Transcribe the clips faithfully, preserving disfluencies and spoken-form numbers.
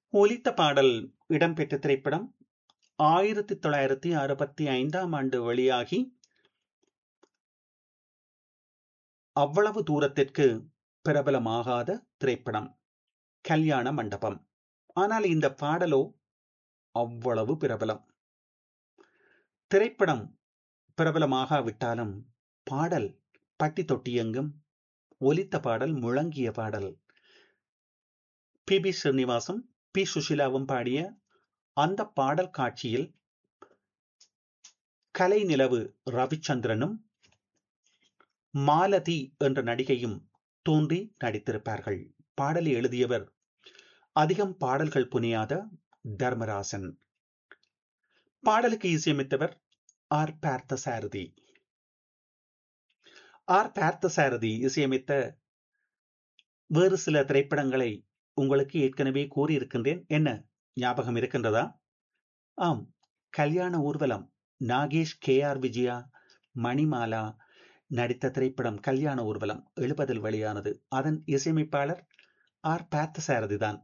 ஒலித்த பாடல் இடம்பெற்ற திரைப்படம் ஆயிரத்தி தொள்ளாயிரத்தி அறுபத்தி ஐந்தாம் ஆண்டு வெளியாகி அவ்வளவு தூரத்திற்கு பிரபலமாகாத திரைப்படம் கல்யாண மண்டபம். ஆனால் இந்த பாடலோ அவ்வளவு பிரபலம். திரைப்படம் பிரபலமாகாவிட்டாலும் பாடல் பட்டி தொட்டி எங்கும் ஒலித்த பாடல், முழங்கிய பாடல். பி பி ஸ்ரீனிவாசும் பி சுஷிலாவும் பாடிய அந்த பாடல் காட்சியில் கலை நிலவு ரவிச்சந்திரனும் மாலதி என்ற நடிகையும் தோன்றி நடித்திருப்பார்கள். பாடலை எழுதியவர் அதிகம் பாடல்கள் புனியாத தர்மராசன். பாடலுக்கு இசையமைத்தவர் ஆர் பார்த்தசாரதி. ஆர் பார்த்தசாரதி இசையமைத்த வேறு சில திரைப்படங்களை உங்களுக்கு ஏற்கனவே கூறியிருக்கின்றேன். என்ன ஞாபகம் இருக்கின்றதா? ஆம், கல்யாண ஊர்வலம். நாகேஷ், கே ஆர் விஜயா, மணிமாலா நடித்த திரைப்படம் கல்யாண ஊர்வலம் எழுபதில் வெளியானது. அதன் இசையமைப்பாளர் ஆர் பார்த்தசாரதி தான்.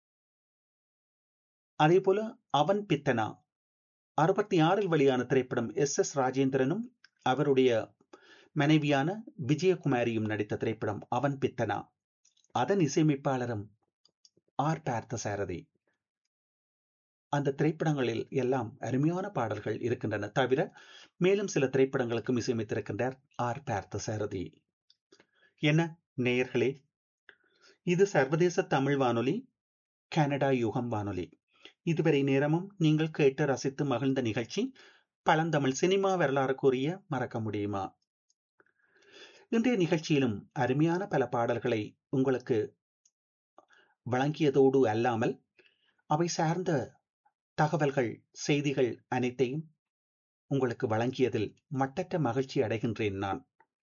அதே போல அவன் பித்தனா அறுபத்தி ஆறில் வெளியான திரைப்படம். எஸ் எஸ் ராஜேந்திரனும் அவருடைய மனைவியான விஜயகுமாரியும் நடித்த திரைப்படம் அவன் பித்தனா. அதன் இசையமைப்பாளரும் ஆர் பார்த்தசாரதி. அந்த திரைப்படங்களில் எல்லாம் அருமையான பாடல்கள் இருக்கின்றன. தவிர மேலும் சில திரைப்படங்களுக்கும் இசையமைத்திருக்கின்றார் ஆர் பார்த்தசாரதி. என்ன நேயர்களே, இது சர்வதேச தமிழ் வானொலி, கனடா யுகம் வானொலி. இதுவரை நேரமும் நீங்கள் கேட்டு ரசித்து மகிழ்ந்த நிகழ்ச்சி பழந்தமிழ் சினிமா வரலாறு கூறிய மறக்க முடியுமா. இன்றைய நிகழ்ச்சியிலும் அருமையான பல பாடல்களை உங்களுக்கு வழங்கியதோடு அல்லாமல் அவை சார்ந்த தகவல்கள், செய்திகள் அனைத்தையும் உங்களுக்கு வழங்கியதில் மட்டற்ற மகிழ்ச்சி அடைகின்றேன் நான்.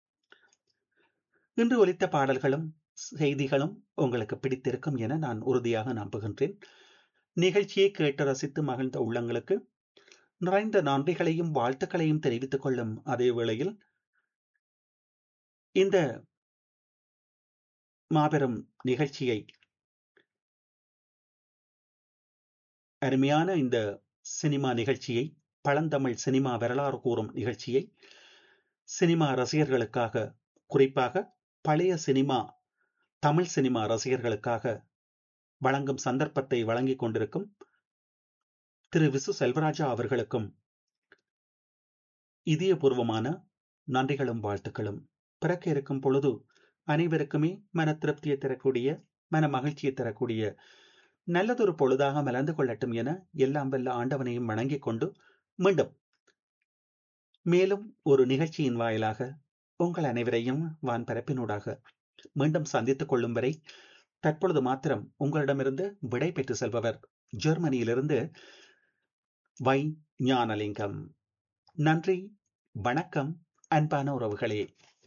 இன்று ஒலித்த பாடல்களும் செய்திகளும் உங்களுக்கு பிடித்திருக்கும் என நான் உறுதியாக நம்புகின்றேன். நிகழ்ச்சியை கேட்டு ரசித்து மகிழ்ந்த உள்ளங்களுக்கு நிறைந்த நன்றிகளையும் வாழ்த்துக்களையும் தெரிவித்துக் கொள்ளும் அதே வேளையில் இந்த மாபெரும் நிகழ்ச்சியை, அருமையான இந்த சினிமா நிகழ்ச்சியை, பழந்தமிழ் சினிமா வரலாறு கூறும் நிகழ்ச்சியை சினிமா ரசிகர்களுக்காக, குறிப்பாக பழைய சினிமா, தமிழ் சினிமா ரசிகர்களுக்காக வழங்கும் சந்தர்ப்பத்தை வழங்கிக் கொண்டிருக்கும் திரு விசு செல்வராஜா அவர்களுக்கும் இதயபூர்வமான நன்றிகளும் வாழ்த்துக்களும். பிறக்க இருக்கும் பொழுது அனைவருக்குமே மன திருப்தியை தரக்கூடிய, மன மகிழ்ச்சியை தரக்கூடிய நல்லதொரு பொழுதாக மலர்ந்து கொள்ளட்டும் என எல்லாம் வல்ல ஆண்டவனையும் வணங்கிக் கொண்டு மீண்டும் மேலும் ஒரு நிகழ்ச்சியின் வாயிலாக உங்கள் அனைவரையும் வான் பரப்பினூடாக மீண்டும் சந்தித்துக் கொள்ளும் வரை தற்பொழுது மாத்திரம் உங்களிடமிருந்து விடை பெற்று செல்பவர் ஜெர்மனியிலிருந்து வை ஞானலிங்கம். நன்றி, வணக்கம் அன்பான உறவுகளே.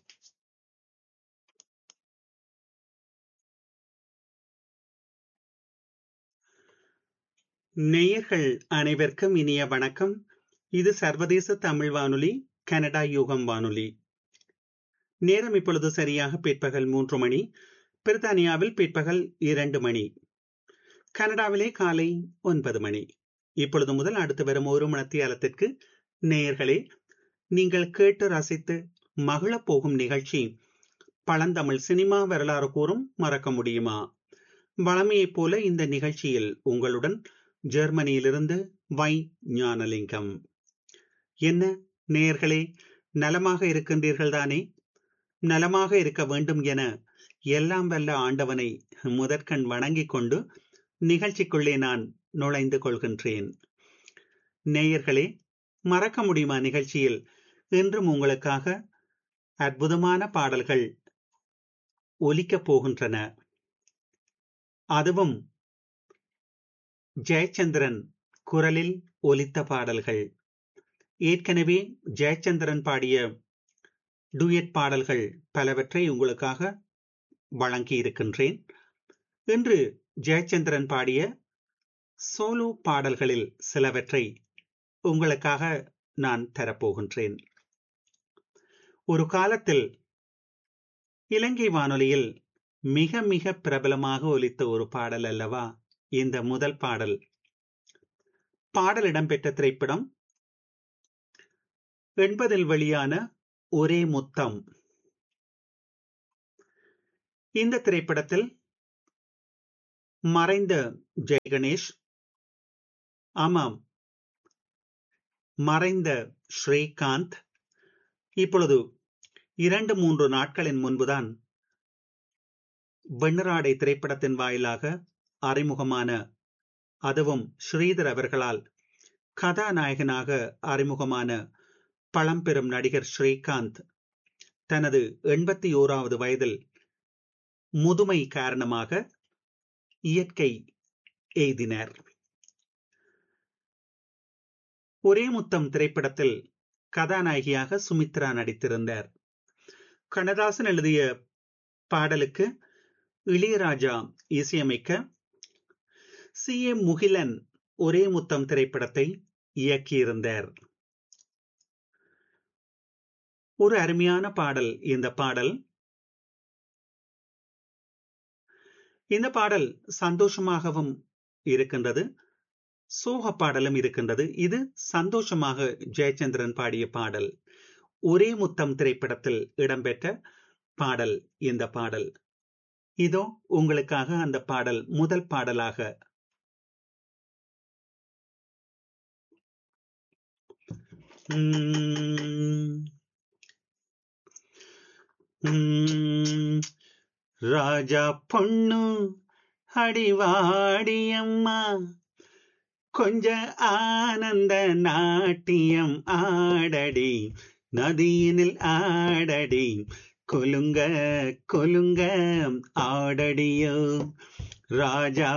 நேயர்கள் அனைவருக்கும் இனிய வணக்கம். இது சர்வதேச தமிழ் வானொலி, கனடா யுகம் வானொலி. நேரம் இப்பொழுது சரியாக பிற்பகல் மூன்று மணி. பிரித்தானியாவில் பிற்பகல் இரண்டு மணி. கனடாவிலே காலை ஒன்பது மணி. இப்பொழுது முதல் அடுத்து வரும் ஒரு மணித்தியாலத்திற்கு நேயர்களே, நீங்கள் கேட்டு ரசித்து மகிழப் போகும் நிகழ்ச்சி பழந்தமிழ் சினிமா வரலாறு கூறும் மறக்க முடியுமா. வழமையைப் போல இந்த நிகழ்ச்சியில் உங்களுடன் ஜெர்மனியிலிருந்து வை ஞானலிங்கம். என்ன நேயர்களே, நலமாக இருக்கின்றீர்கள் தானே? நலமாக இருக்க வேண்டும் என எல்லாம் வல்ல ஆண்டவனை முதற்கண் வணங்கிக் கொண்டு நிகழ்ச்சிக்குள்ளே நான் நுழைந்து கொள்கின்றேன். நேயர்களே, மறக்க முடியுமா நிகழ்ச்சியில் இன்றும் உங்களுக்காக அற்புதமான பாடல்கள் ஒலிக்கப் போகின்றன. அதுவும் ஜெயச்சந்திரன் குரலில் ஒலித்த பாடல்கள். ஏற்கனவே ஜெயச்சந்திரன் பாடிய டூயட் பாடல்கள் பலவற்றை உங்களுக்காக வழங்கி இருக்கின்றேன். இன்று ஜெயச்சந்திரன் பாடிய சோலோ பாடல்களில் சிலவற்றை உங்களுக்காக நான் தரப்போகின்றேன். ஒரு காலத்தில் இலங்கை வானொலியில் மிக மிக பிரபலமாக ஒலித்த ஒரு பாடல் அல்லவா இந்த முதல் பாடல். பாடல் இடம்பெற்ற திரைப்படம் எண்பதில் வெளியான ஒரே முத்தம். இந்த திரைப்படத்தில் மறைந்த ஜெயகணேஷ், ஆமாம் மறைந்த ஸ்ரீகாந்த், இப்பொழுது இரண்டு மூன்று நாட்களின் முன்புதான் வெண்ணிராடை திரைப்படத்தின் வாயிலாக அறிமுகமான, அதுவும் ஸ்ரீதர் அவர்களால் கதாநாயகனாக அறிமுகமான பழம்பெரும் நடிகர் ஸ்ரீகாந்த் தனது எண்பத்தி ஓராவது வயதில் முதுமை காரணமாக இயற்கை எய்தினார். ஒரே முத்தம் திரைப்படத்தில் கதாநாயகியாக சுமித்ரா நடித்திருந்தார். கண்ணதாசன் எழுதிய பாடலுக்கு இளையராஜா இசையமைக்க சி ஏ முகிலன் ஒரே முத்தம் திரைப்படத்தை இயக்கியிருந்தார். ஒரு அருமையான பாடல் இந்த பாடல். இந்த பாடல் சந்தோஷமாகவும் இருக்கின்றது, சோக பாடலும் இருக்கின்றது. இது சந்தோஷமாக ஜெயச்சந்திரன் பாடிய பாடல். ஒரே முத்தம் திரைப்படத்தில் இடம்பெற்ற பாடல் இந்த பாடல். இதோ உங்களுக்காக அந்த பாடல் முதல் பாடலாக. உம் உம் ராஜா பொண்ணு அடிவாடியம்மா, கொஞ்ச ஆனந்த நாட்டியம் ஆடடி, நதியினில் ஆடடி, கொலுங்க கொலுங்க ஆடடியோ ராஜா